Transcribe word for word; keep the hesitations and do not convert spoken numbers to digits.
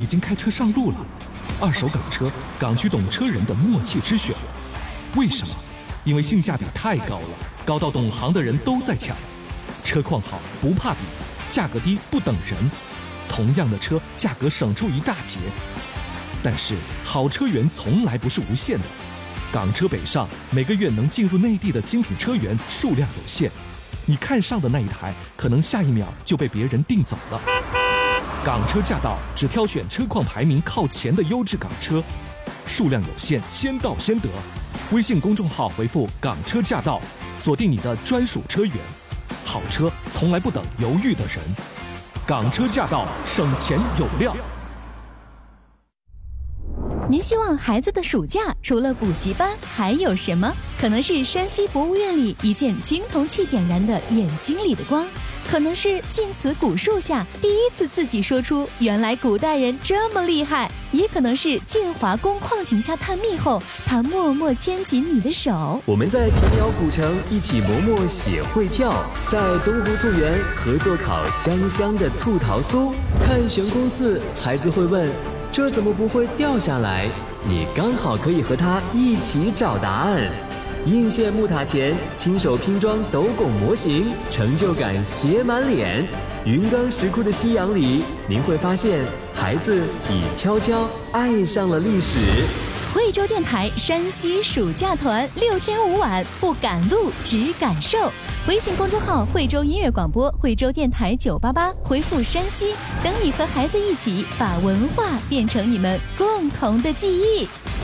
经开车上路了。二手港车，港区懂车人的默契之选。为什么？因为性价比太高了，高到懂行的人都在抢。车况好不怕比，价格低不等人。同样的车，价格省出一大截。但是好车源从来不是无限的，港车北上每个月能进入内地的精品车源数量有限，你看上的那一台，可能下一秒就被别人订走了。港车驾到只挑选车况排名靠前的优质港车，数量有限，先到先得。微信公众号回复港车驾到，锁定你的专属车源。好车从来不等犹豫的人，港车驾到，省钱有料。 您希望孩子的暑假除了补习班还有什么？可能是山西博物院里一件青铜器点燃的眼睛里的光，可能是晋祠古树下第一次自己说出原来古代人这么厉害，也可能是建华宫矿井下探秘后他默默牵紧你的手。 我们在平遥古城一起磨墨写汇票，在东湖醋园合作烤香香的醋桃酥，看悬空寺孩子会问这怎么不会掉下来，你刚好可以和他一起找答案。应县木塔前亲手拼装斗拱模型，成就感写满脸。云冈石窟的夕阳里，您会发现孩子已悄悄爱上了历史。 惠州电台山西暑假团六天五晚，不赶路只感受。微信公众号惠州音乐广播，惠州电台九八八，回复山西，等你和孩子一起把文化变成你们共同的记忆。